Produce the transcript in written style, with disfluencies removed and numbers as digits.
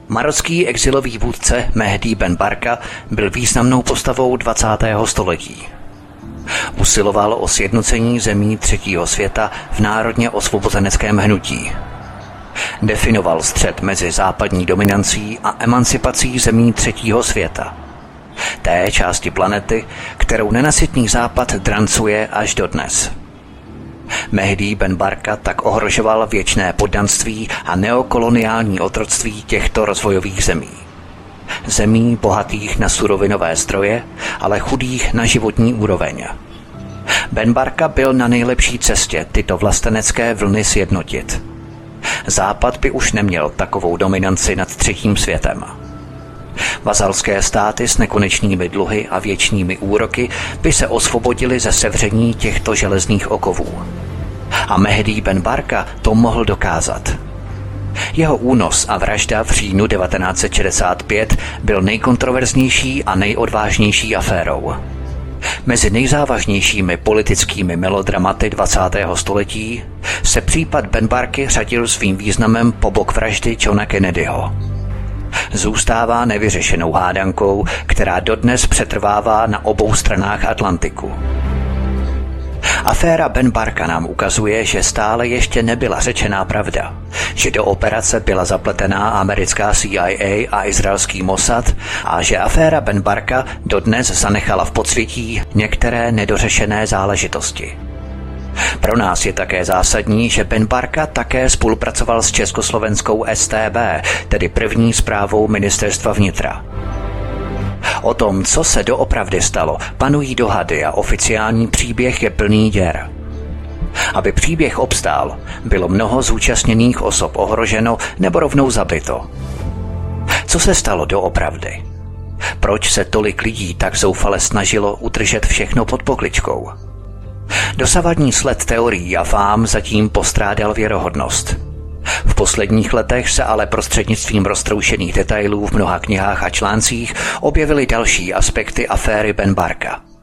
Marocký exilový vůdce Mehdi Ben Barka byl významnou postavou 20. století. Usiloval o sjednocení zemí třetího světa v národně osvobozeneckém hnutí. Definoval střet mezi západní dominancí a emancipací zemí třetího světa. Té části planety, kterou nenasytný západ drancuje až dodnes. Mehdi Ben Barka tak ohrožoval věčné poddanství a neokoloniální otroctví těchto rozvojových zemí. Zemí bohatých na surovinové zdroje, ale chudých na životní úroveň. Ben Barka byl na nejlepší cestě tyto vlastenecké vlny sjednotit. Západ by už neměl takovou dominanci nad třetím světem. Vazalské státy s nekonečnými dluhy a věčnými úroky by se osvobodily ze sevření těchto železných okovů. A Mehdi Ben Barka to mohl dokázat. Jeho únos a vražda v říjnu 1965 byl nejkontroverznější a nejodvážnější aférou. Mezi nejzávažnějšími politickými melodramaty 20. století se případ Ben Barky řadil svým významem po bok vraždy Johna Kennedyho. Zůstává nevyřešenou hádankou, která dodnes přetrvává na obou stranách Atlantiku. Aféra Ben Barka nám ukazuje, že stále ještě nebyla řečená pravda, že do operace byla zapletená americká CIA a izraelský Mossad a že aféra Ben Barka dodnes zanechala v podsvětí některé nedořešené záležitosti. Pro nás je také zásadní, že Ben Barka také spolupracoval s československou StB, tedy první správou ministerstva vnitra. O tom, co se doopravdy stalo, panují dohady a oficiální příběh je plný děr. Aby příběh obstál, bylo mnoho zúčastněných osob ohroženo nebo rovnou zabito. Co se stalo doopravdy? Proč se tolik lidí tak zoufale snažilo udržet všechno pod pokličkou? Dosavadní sled teorií a fám zatím postrádal věrohodnost. V posledních letech se ale prostřednictvím roztroušených detailů v mnoha knihách a článcích objevily další aspekty aféry Ben Barka.